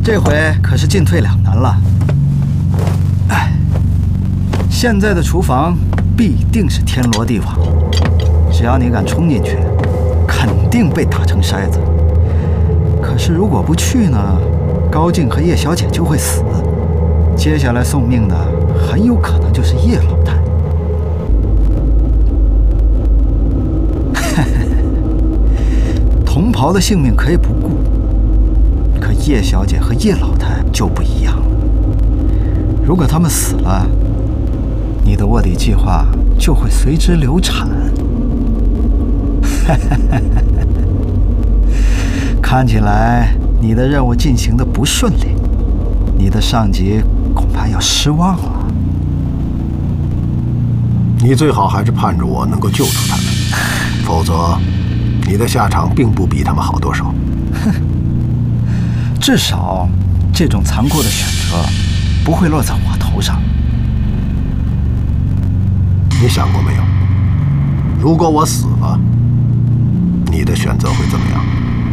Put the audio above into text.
这回可是进退两难了。哎，现在的厨房必定是天罗地网，只要你敢冲进去，肯定被打成筛子。可是如果不去呢，高静和叶小姐就会死，接下来送命的很有可能就是叶老太。同袍的性命可以不顾，可叶小姐和叶老太就不一样了。如果他们死了，你的卧底计划就会随之流产。看起来你的任务进行的不顺利，你的上级恐怕要失望了。 你最好还是盼着我能够救出他们，否则你的下场并不比他们好多少。 哼，至少这种残酷的选择不会落在我头上。 你想过没有？如果我死了，你的选择会怎么样？